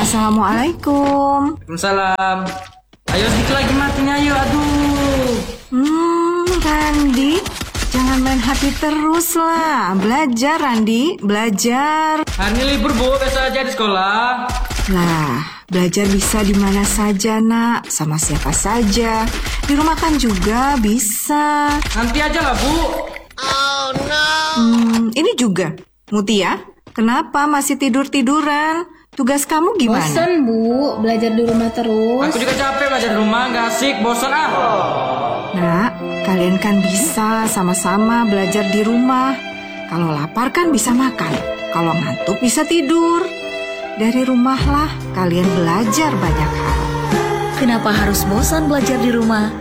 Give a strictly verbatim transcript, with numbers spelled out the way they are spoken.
Assalamualaikum. Waalaikumsalam. Ayo sedikit lagi matinya, ayo. Aduh. Hmm, Randi, jangan main H P terus lah. Belajar, Randi, belajar. Hari ini libur, Bu. Besok aja di sekolah. Lah, belajar bisa di mana saja, Nak. Sama siapa saja. Di rumah kan juga bisa. Nanti aja lah, Bu. Oh no. Hmm, ini juga. Mutia, kenapa masih tidur-tiduran? Tugas kamu gimana? Bosan, Bu, belajar di rumah terus. Aku juga capek belajar di rumah, gak asik, bosan ah. Nak, kalian kan bisa sama-sama belajar di rumah. Kalau lapar kan bisa makan. Kalau ngantuk bisa tidur. Dari rumahlah kalian belajar banyak hal. Kenapa harus bosan belajar di rumah?